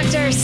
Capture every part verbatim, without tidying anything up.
Factors.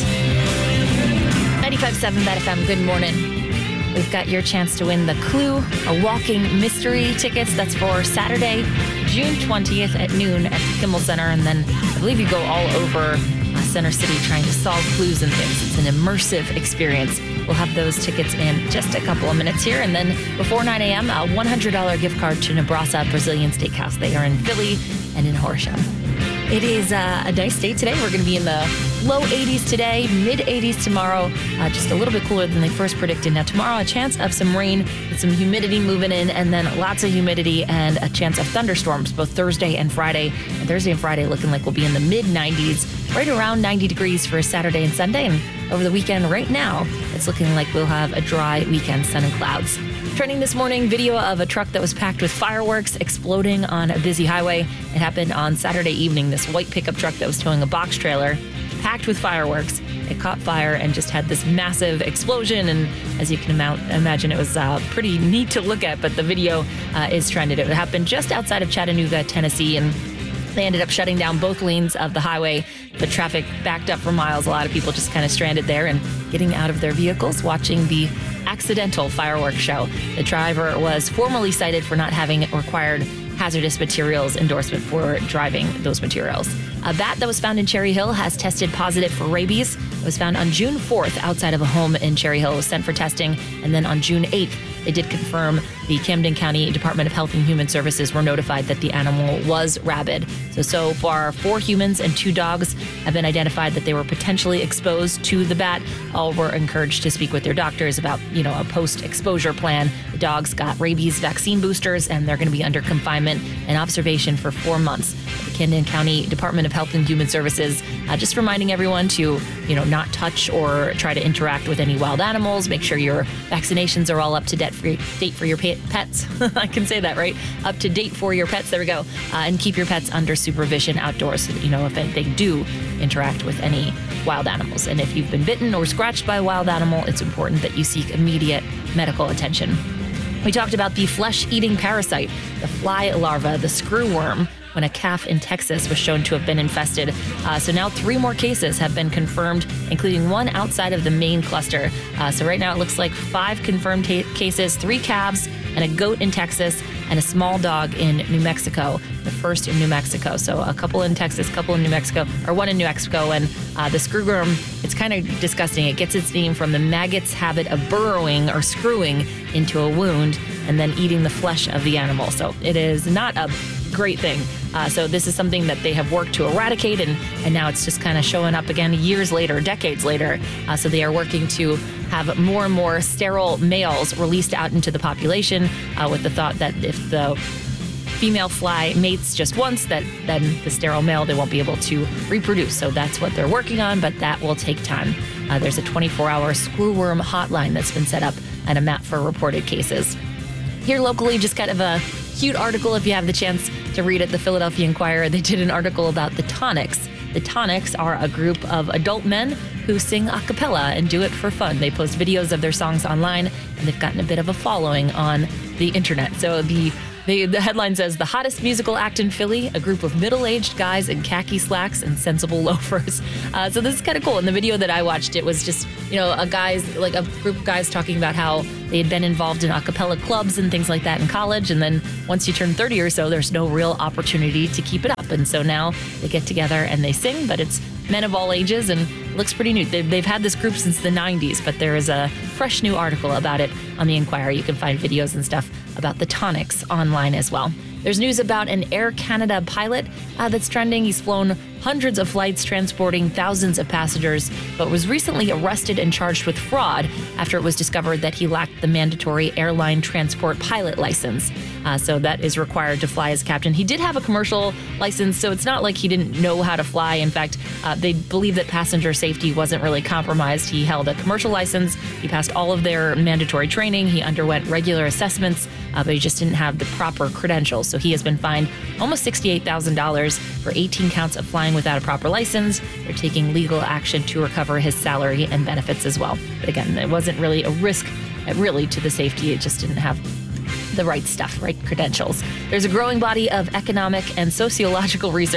ninety-five point seven Bet F M, good morning. We've got your chance to win the Clue, a walking mystery tickets. That's for Saturday, June twentieth at noon at the Kimmel Center. And then I believe you go all over uh, Center City trying to solve clues and things. It's an immersive experience. We'll have those tickets in just a couple of minutes here. And then before nine a.m., a one hundred dollars gift card to Nebraska Brazilian Steakhouse. They are in Philly and in Horsham. It is uh, a nice day today. We're going to be in the low eighties today, mid eighties tomorrow, uh, just a little bit cooler than they first predicted. Now tomorrow, a chance of some rain with some humidity moving in, and then lots of humidity and a chance of thunderstorms both Thursday and Friday. And Thursday and Friday looking like we'll be in the mid nineties, right around ninety degrees for Saturday and Sunday. And over the weekend right now, it's looking like we'll have a dry weekend, sun and clouds. Trending this morning, video of a truck that was packed with fireworks exploding on a busy highway. It happened on Saturday evening. This white pickup truck that was towing a box trailer, packed with fireworks. It caught fire and just had this massive explosion. And as you can ima- imagine, it was uh, pretty neat to look at, but the video uh, is trended. It happened just outside of Chattanooga, Tennessee, and they ended up shutting down both lanes of the highway. The traffic backed up for miles. A lot of people just kind of stranded there and getting out of their vehicles, watching the accidental fireworks show. The driver was formally cited for not having required hazardous materials endorsement for driving those materials. A bat that was found in Cherry Hill has tested positive for rabies. It was found on June fourth outside of a home in Cherry Hill. It was sent for testing. And then on June eighth, they did confirm the Camden County Department of Health and Human Services were notified that the animal was rabid. So, so far, four humans and two dogs have been identified that they were potentially exposed to the bat. All were encouraged to speak with their doctors about, you know, a post-exposure plan. The dogs got rabies vaccine boosters, and they're going to be under confinement and observation for four months. The Camden County Department of Health and Human Services uh, just reminding everyone to, you know, not touch or try to interact with any wild animals. Make sure your vaccinations are all up to date for, date for your pets. I can say that, right? Up to date for your pets. There we go. Uh, and keep your pets under supervision outdoors so that, you know, if they do interact with any wild animals. And if you've been bitten or scratched by a wild animal, it's important that you seek immediate medical attention. We talked about the flesh-eating parasite, the fly larva, the screwworm, when a calf in Texas was shown to have been infested. Uh, so now three more cases have been confirmed, including one outside of the main cluster. Uh, so right now it looks like five confirmed ta- cases, three calves and a goat in Texas, and a small dog in New Mexico, the first in New Mexico. So a couple in Texas, couple in New Mexico, or one in New Mexico. And uh, the screwworm, it's kind of disgusting. It gets its name from the maggot's habit of burrowing or screwing into a wound and then eating the flesh of the animal. So it is not a great thing. Uh, so this is something that they have worked to eradicate, and, and now it's just kind of showing up again years later, decades later. Uh, so they are working to have more and more sterile males released out into the population uh, with the thought that if the female fly mates just once, that then the sterile male, they won't be able to reproduce. So that's what they're working on, but that will take time. Uh, there's a twenty-four hour screwworm hotline that's been set up and a map for reported cases. Here locally, just kind of a cute article if you have the chance to read it. The Philadelphia Inquirer, they did an article about the Tonics. The Tonics are a group of adult men who sing a cappella and do it for fun. They post videos of their songs online, and they've gotten a bit of a following on the internet. So the The, the headline says, the hottest musical act in Philly, a group of middle-aged guys in khaki slacks and sensible loafers. Uh, so this is kind of cool. In the video that I watched, it was just, you know, a guys, like a group of guys talking about how they had been involved in a cappella clubs and things like that in college. And then once you turn thirty or so, there's no real opportunity to keep it up. And so now they get together and they sing, but it's men of all ages, and it looks pretty neat. They've, they've had this group since the nineties, but there is a fresh new article about it on the Inquirer. You can find videos and stuff about the Tonics online as well. There's news about an Air Canada pilot uh, that's trending. He's flown hundreds of flights transporting thousands of passengers, but was recently arrested and charged with fraud after it was discovered that he lacked the mandatory airline transport pilot license. Uh, so that is required to fly as captain. He did have a commercial license, so it's not like he didn't know how to fly. In fact, uh, they believe that passenger safety wasn't really compromised. He held a commercial license. He passed all of their mandatory training. He underwent regular assessments, uh, but he just didn't have the proper credentials. So he has been fined almost sixty-eight thousand dollars for eighteen counts of flying without a proper license. They're taking legal action to recover his salary and benefits as well. But again, it wasn't really a risk, uh, really, to the safety. It just didn't have the right stuff, right credentials. There's a growing body of economic and sociological research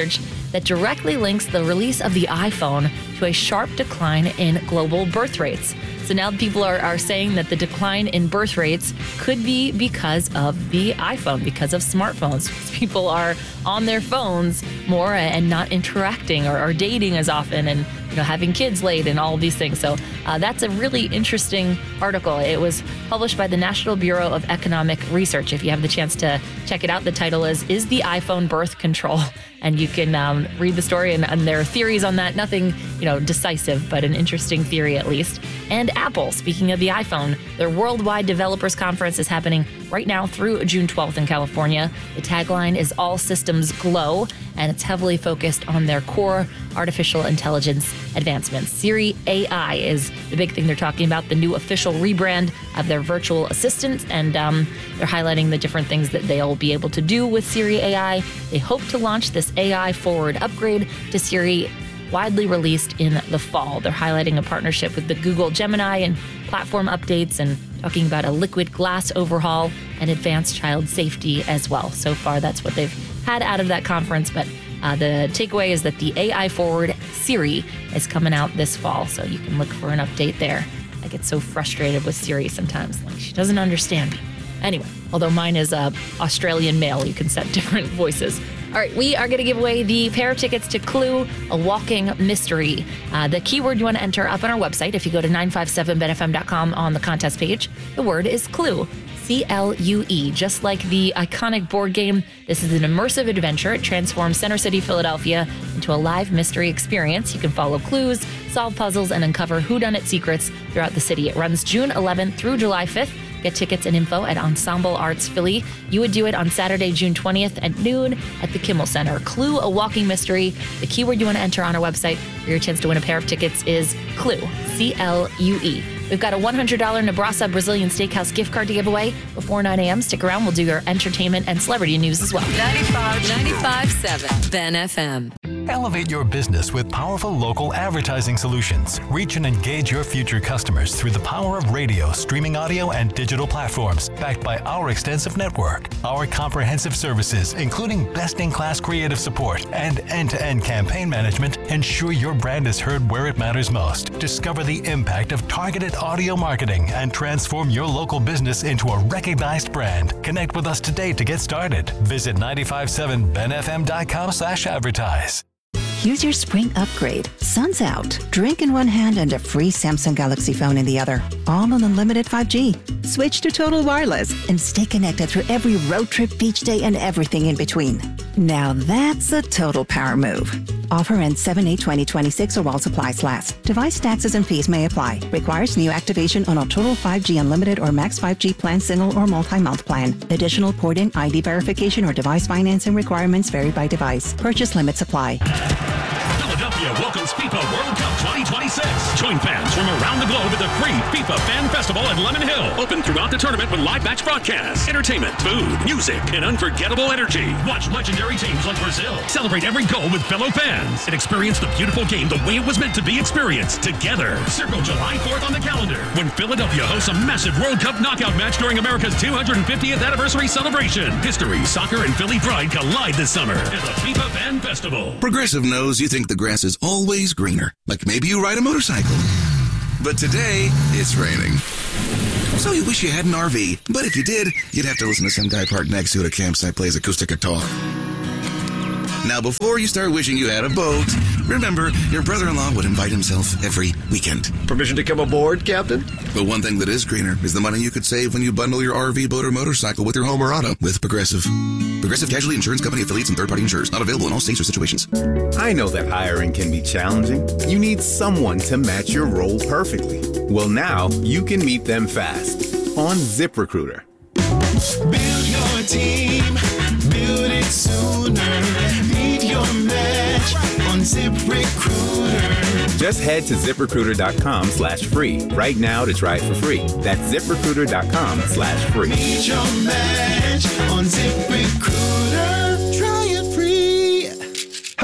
that directly links the release of the iPhone to a sharp decline in global birth rates. So now people are, are saying that the decline in birth rates could be because of the iPhone, because of smartphones. People are on their phones more and not interacting or, or dating as often and you know having kids late and all of these things. So uh, that's a really interesting article. It was published by the National Bureau of Economic Research. If you have the chance to check it out, the title is, Is the iPhone Birth Control? And you can um, read the story and, and there are theories on that. Nothing, you know, decisive, but an interesting theory at least. And Apple, speaking of the iPhone, their Worldwide Developers Conference is happening right now through June twelfth in California. The tagline is All Systems Glow, and it's heavily focused on their core artificial intelligence advancements. Siri A I is the big thing they're talking about, the new official rebrand of their virtual assistant, and um, they're highlighting the different things that they'll be able to do with Siri A I. They hope to launch this A I-forward upgrade to Siri widely released in the fall. They're highlighting a partnership with the Google Gemini and platform updates and talking about a liquid glass overhaul and advanced child safety as well. So far, that's what they've had out of that conference, but uh, the takeaway is that the A I-forward Siri is coming out this fall, so you can look for an update there. I get so frustrated with Siri sometimes, like she doesn't understand me. Anyway, although mine is uh, Australian male, you can set different voices. All right, we are going to give away the pair of tickets to Clue, a walking mystery. Uh, the keyword you want to enter up on our website, if you go to nine five seven bet f m dot com on the contest page, the word is Clue. C L U E. Just like the iconic board game, this is an immersive adventure. It transforms Center City, Philadelphia into a live mystery experience. You can follow clues, solve puzzles, and uncover whodunit secrets throughout the city. It runs June eleventh through July fifth. Get tickets and info at Ensemble Arts Philly. You would do it on Saturday, June twentieth at noon at the Kimmel Center. Clue, a walking mystery. The keyword you want to enter on our website for your chance to win a pair of tickets is Clue, C L U E. We've got a one hundred dollars Nebraska Brazilian Steakhouse gift card to give away before nine a.m. Stick around. We'll do your entertainment and celebrity news as well. ninety-five point seven Ben F M. Elevate your business with powerful local advertising solutions. Reach and engage your future customers through the power of radio, streaming audio, and digital platforms, backed by our extensive network. Our comprehensive services, including best-in-class creative support and end-to-end campaign management, ensure your brand is heard where it matters most. Discover the impact of targeted audio marketing and transform your local business into a recognized brand. Connect with us today to get started. Visit nine five seven ben f m dot com slash advertise. Here's your spring upgrade. Sun's out. Drink in one hand and a free Samsung Galaxy phone in the other. All on unlimited five G. Switch to Total Wireless and stay connected through every road trip, beach day, and everything in between. Now that's a total power move. Offer ends seven eight twenty twenty-six or while supplies last. Device taxes and fees may apply. Requires new activation on a Total five G Unlimited or Max five G plan, single or multi-month plan. Additional port-in I D verification or device financing requirements vary by device. Purchase limits apply. Philadelphia welcomes FIFA World Cup twenty twenty-six. Join fans from around the globe at the free FIFA Fan Festival at Lemon Hill. Open throughout the tournament with live match broadcasts, entertainment, food, music, and unforgettable energy. Watch legendary teams like Brazil celebrate every goal with fellow fans and experience the beautiful game the way it was meant to be experienced together. Circle July fourth on the calendar when Philadelphia hosts a massive World Cup knockout match during America's two hundred fiftieth anniversary celebration. History, soccer, and Philly pride collide this summer at the FIFA Fan Festival. Progressive knows you think the grass is always greener, like maybe you ride a motorcycle. But today, it's raining. So you wish you had an R V, but if you did, you'd have to listen to some guy parked next to it at a campsite plays acoustic guitar. Now, before you start wishing you had a boat, remember, your brother-in-law would invite himself every weekend. Permission to come aboard, Captain? But one thing that is greener is the money you could save when you bundle your R V, boat, or motorcycle with your home or auto with Progressive. Progressive Casualty Insurance Company affiliates and third-party insurers. Not available in all states or situations. I know that hiring can be challenging. You need someone to match your role perfectly. Well, now you can meet them fast on ZipRecruiter. Build your team, build it sooner. Meet your match on ZipRecruiter. Just head to ZipRecruiter.com slash free right now to try it for free. That's ZipRecruiter.com slash free. Meet your match on ZipRecruiter. Try it free. Hello.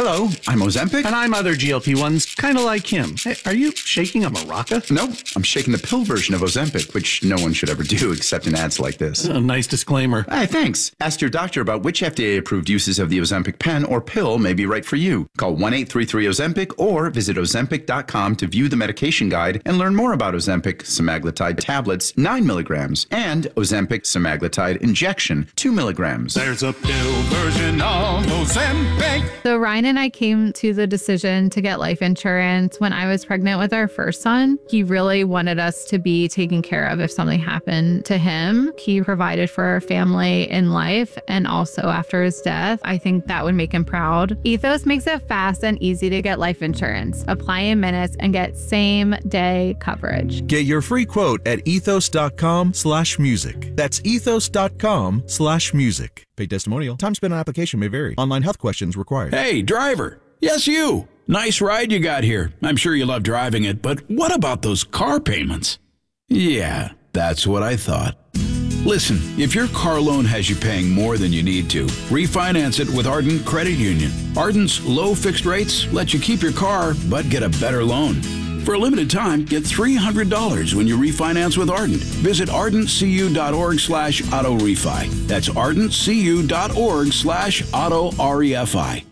Hello, I'm Ozempic. And I'm other G L P ones, kind of like him. Hey, are you shaking a maraca? No, I'm shaking the pill version of Ozempic, which no one should ever do except in ads like this. A nice disclaimer. Hey, thanks. Ask your doctor about which F D A-approved uses of the Ozempic pen or pill may be right for you. Call one eight three three Ozempic or visit ozempic dot com to view the medication guide and learn more about Ozempic semaglutide tablets, nine milligrams, and Ozempic semaglutide injection, two milligrams. There's a pill version of Ozempic. So Ryan and I came to the decision to get life insurance when I was pregnant with our first son. He really wanted us to be taken care of if something happened to him. He provided for our family in life and also after his death. I think that would make him proud. Ethos makes it fast and easy to get life insurance. Apply in minutes and get same day coverage. Get your free quote at ethos.com slash music. That's ethos.com slash music. Paid testimonial. Time spent on application may vary. Online health questions required. Hey, driver. Yes, you. Nice ride you got here. I'm sure you love driving it, but what about those car payments? Yeah, that's what I thought. Listen, if your car loan has you paying more than you need to, refinance it with Ardent Credit Union. Ardent's low fixed rates let you keep your car, but get a better loan. For a limited time, get three hundred dollars when you refinance with Ardent. Visit ardentcu.org slash auto refi. That's ardentcu.org slash auto refi.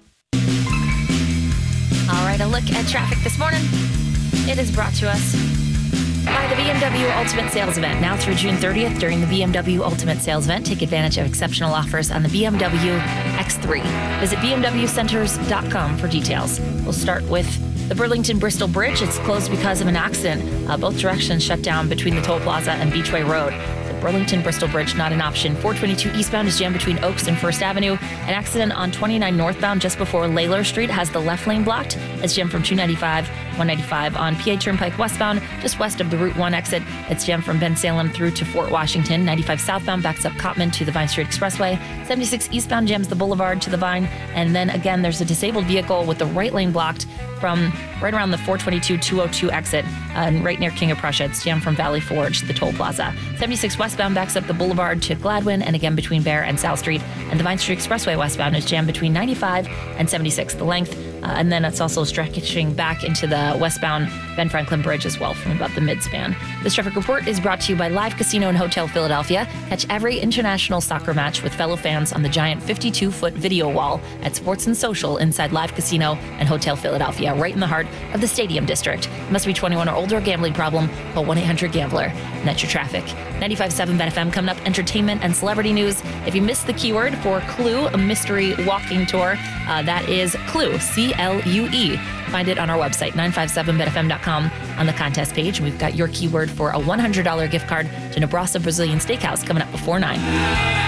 All right, a look at traffic this morning. It is brought to us by the B M W Ultimate Sales Event. Now through June thirtieth, during the B M W Ultimate Sales Event, take advantage of exceptional offers on the B M W X three. Visit b m w centers dot com for details. We'll start with the Burlington-Bristol Bridge. It's closed because of an accident. Uh, both directions shut down between the Toll Plaza and Beachway Road. The Burlington-Bristol Bridge, not an option. four twenty-two eastbound is jammed between Oaks and First Avenue. An accident on twenty-nine northbound just before Layler Street has the left lane blocked. It's jammed from two ninety-five, one ninety-five on P A Turnpike westbound, just west of the Route one exit. It's jammed from Ben Salem through to Fort Washington. ninety-five southbound backs up Cottman to the Vine Street Expressway. seventy-six eastbound jams the Boulevard to the Vine. And then again, there's a disabled vehicle with the right lane blocked from right around the four twenty-two two oh two exit, uh, right near King of Prussia. It's jammed from Valley Forge to the Toll Plaza. seventy-six westbound backs up the Boulevard to Gladwin, and again between Bear and South Street. And the Vine Street Expressway westbound is jammed between ninety-five and seventy-six, the length. Uh, and then it's also stretching back into the westbound Ben Franklin Bridge as well from about the mid-span. This traffic report is brought to you by Live Casino and Hotel Philadelphia. Catch every international soccer match with fellow fans on the giant fifty-two foot video wall at Sports and Social inside Live Casino and Hotel Philadelphia, right in the heart of the Stadium District. Must be twenty-one or older. Gambling problem? Call one eight hundred gambler. And that's your traffic. ninety-five point seven B E T F M. Coming up, entertainment and celebrity news. If you missed the keyword for Clue, a mystery walking tour, uh, that is Clue, C L U E. Find it on our website, nine five seven bet f m dot com, on the contest page. And we've got your keyword for a one hundred dollars gift card to Nebraska Brazilian Steakhouse coming up before nine.